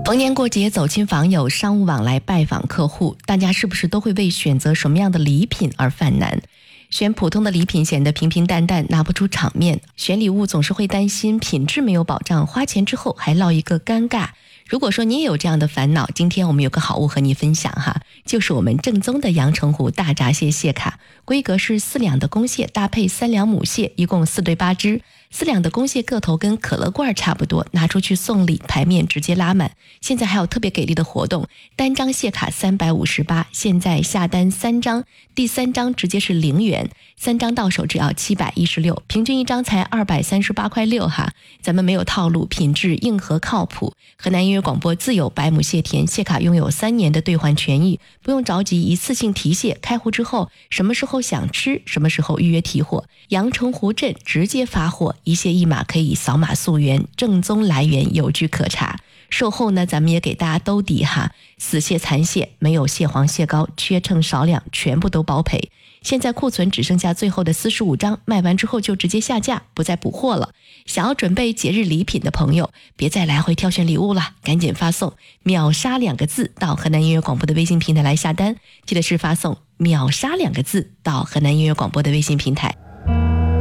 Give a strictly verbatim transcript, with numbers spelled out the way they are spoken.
逢年过节走亲访友，商务往来拜访客户，大家是不是都会为选择什么样的礼品而犯难？选普通的礼品显得平平淡淡，拿不出场面；选礼物总是会担心品质没有保障，花钱之后还落一个尴尬。如果说你也有这样的烦恼，今天我们有个好物和你分享哈，就是我们正宗的阳澄湖大闸蟹蟹卡，规格是四两的公蟹搭配三两母蟹，一共四对八只。四两的公蟹个头跟可乐罐差不多，拿出去送礼，牌面直接拉满。现在还有特别给力的活动，单张蟹卡三百五十八，现在下单三张，第三张直接是零元，三张到手只要七百一十六，平均一张才二百三十八块六哈。咱们没有套路，品质硬核靠谱。河南音乐广播自有白母蟹田蟹卡拥有三年的兑换权益，不用着急一次性提蟹，开户之后什么时候想吃什么时候预约提货，阳澄湖镇直接发货，一蟹一码可以扫码溯源，正宗来源有据可查。售后呢，咱们也给大家兜底哈，死蟹残蟹没有蟹黄蟹膏，缺称少量全部都包赔。现在库存只剩下最后的四十五张，卖完之后就直接下架，不再补货了。想要准备节日礼品的朋友，别再来回挑选礼物了，赶紧发送秒杀两个字到河南音乐广播的微信平台来下单，记得是发送秒杀两个字到河南音乐广播的微信平台。